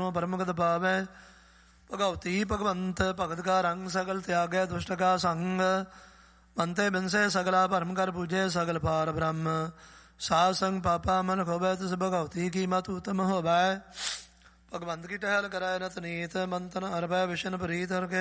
ਮੋਹ ਪਰਮਗਤ ਪਾਵੈ। ਭਗਵਤੀ ਭਗਵੰਤ ਭਗਤ ਕਾ ਰੰਗ ਸਗਲ ਤਿਆਗੈ ਦੁਸ਼ਟ ਕਾ ਸੰਗ। ਮੰਤੇ ਬਿਨਸੇ ਸਗਲਾ ਭਰਮ ਕਰ ਪੂਜੇ ਸਗਲ ਪਾਰ ਬ੍ਰਹਮ। ਸਾਧ ਸੰਗ ਪਾਪਾ ਮਨ ਖੋਬੈ ਤਿਸ ਭਗਵਤੀ ਕੀ ਮਤ ਉਤਮ ਹੋਵੈ। ਭਗਵੰਤ ਕੀ ਟਹਿਲ ਕਰੈ ਨਤ ਨੀਤ ਮੰਤਨ ਅਰਬੈ ਵਿਸ਼ਨ ਪ੍ਰੀਤ ਹਰ ਕੇ